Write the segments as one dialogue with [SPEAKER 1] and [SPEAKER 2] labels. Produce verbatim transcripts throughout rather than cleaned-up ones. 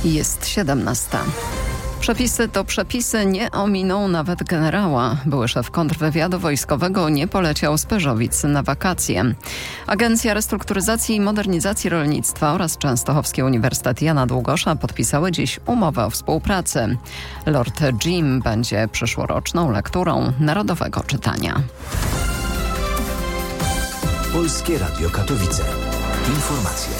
[SPEAKER 1] Jest siedemnasta. Przepisy to przepisy, nie ominą nawet generała. Były szef kontrwywiadu wojskowego nie poleciał z Pyrzowic na wakacje. Agencja Restrukturyzacji i Modernizacji Rolnictwa oraz Częstochowski Uniwersytet Jana Długosza podpisały dziś umowę o współpracy. Lord Jim będzie przyszłoroczną lekturą narodowego czytania.
[SPEAKER 2] Polskie Radio Katowice. Informacje.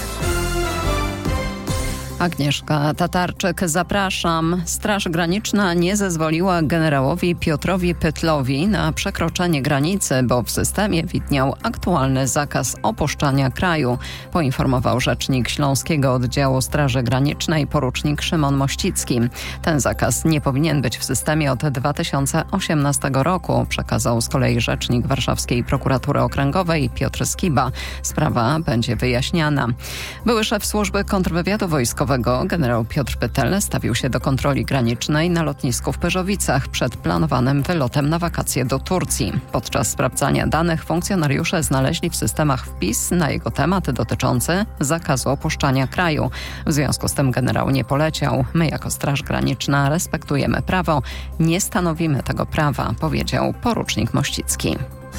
[SPEAKER 1] Agnieszka Tatarczyk, zapraszam. Straż Graniczna nie zezwoliła generałowi Piotrowi Pytlowi na przekroczenie granicy, bo w systemie widniał aktualny zakaz opuszczania kraju, poinformował rzecznik Śląskiego Oddziału Straży Granicznej porucznik Szymon Mościcki. Ten zakaz nie powinien być w systemie od dwa tysiące osiemnastego roku, przekazał z kolei rzecznik Warszawskiej Prokuratury Okręgowej Piotr Skiba. Sprawa będzie wyjaśniana. Były szef Służby Kontrwywiadu Wojskowego generał Piotr Pytel stawił się do kontroli granicznej na lotnisku w Pyrzowicach przed planowanym wylotem na wakacje do Turcji. Podczas sprawdzania danych funkcjonariusze znaleźli w systemach wpis na jego temat dotyczący zakazu opuszczania kraju. W związku z tym generał nie poleciał. My jako Straż Graniczna respektujemy prawo, nie stanowimy tego prawa, powiedział porucznik Mościcki.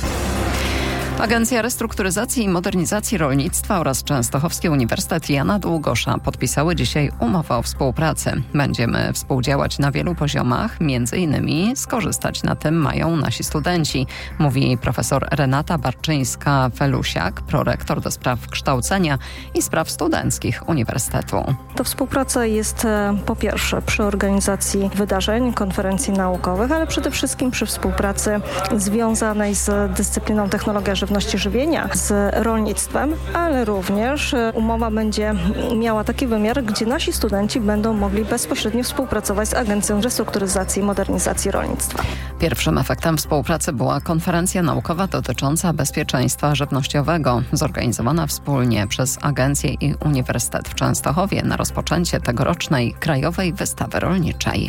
[SPEAKER 1] Agencja Restrukturyzacji i Modernizacji Rolnictwa oraz Częstochowski Uniwersytet Jana Długosza podpisały dzisiaj umowę o współpracy. Będziemy współdziałać na wielu poziomach, między innymi skorzystać na tym mają nasi studenci, mówi profesor Renata Barczyńska-Felusiak, prorektor do spraw kształcenia i spraw studenckich Uniwersytetu.
[SPEAKER 3] Ta współpraca jest po pierwsze przy organizacji wydarzeń, konferencji naukowych, ale przede wszystkim przy współpracy związanej z dyscypliną technologia żywności żywienia, z rolnictwem, ale również umowa będzie miała taki wymiar, gdzie nasi studenci będą mogli bezpośrednio współpracować z Agencją Restrukturyzacji i Modernizacji Rolnictwa.
[SPEAKER 1] Pierwszym efektem współpracy była konferencja naukowa dotycząca bezpieczeństwa żywnościowego, zorganizowana wspólnie przez Agencję i Uniwersytet w Częstochowie na rozpoczęcie tegorocznej Krajowej Wystawy Rolniczej.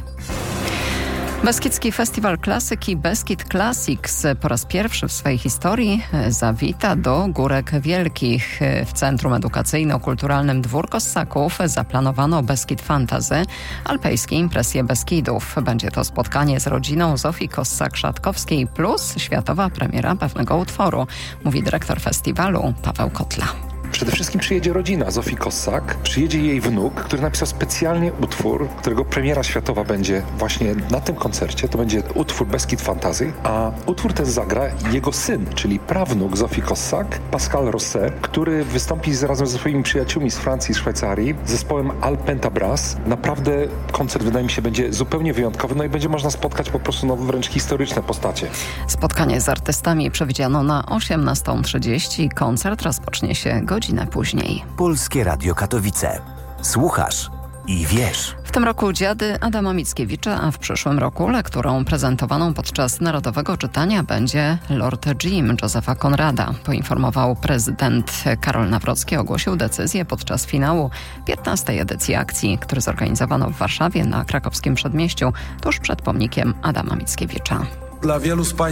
[SPEAKER 1] Beskidzki Festiwal Klasyki Beskid Classics po raz pierwszy w swojej historii zawita do Górek Wielkich. W Centrum Edukacyjno-Kulturalnym Dwór Kossaków zaplanowano Beskid Fantasy, alpejskie impresje Beskidów. Będzie to spotkanie z rodziną Zofii Kossak-Szatkowskiej plus światowa premiera pewnego utworu, mówi dyrektor festiwalu Paweł Kotla.
[SPEAKER 4] Przede wszystkim przyjedzie rodzina Zofii Kossak, przyjedzie jej wnuk, który napisał specjalnie utwór, którego premiera światowa będzie właśnie na tym koncercie. To będzie utwór Beskid Fantasy, a utwór ten zagra jego syn, czyli prawnuk Zofii Kossak, Pascal Rosset, który wystąpi z, razem ze swoimi przyjaciółmi z Francji i Szwajcarii, zespołem Alpenta Brass. Naprawdę koncert, wydaje mi się, będzie zupełnie wyjątkowy, no i będzie można spotkać po prostu no, wręcz historyczne postacie.
[SPEAKER 1] Spotkanie z artystami przewidziano na osiemnastą trzydzieści. Koncert rozpocznie się godzinę później.
[SPEAKER 2] Polskie Radio Katowice. Słuchasz i wiesz.
[SPEAKER 1] W tym roku Dziady Adama Mickiewicza, a w przyszłym roku lekturą prezentowaną podczas Narodowego Czytania będzie Lord Jim Josepha Conrada. Poinformował prezydent Karol Nawrocki, ogłosił decyzję podczas finału piętnastej edycji akcji, który zorganizowano w Warszawie na Krakowskim Przedmieściu, tuż przed pomnikiem Adama Mickiewicza.
[SPEAKER 5] Dla wielu z Państwa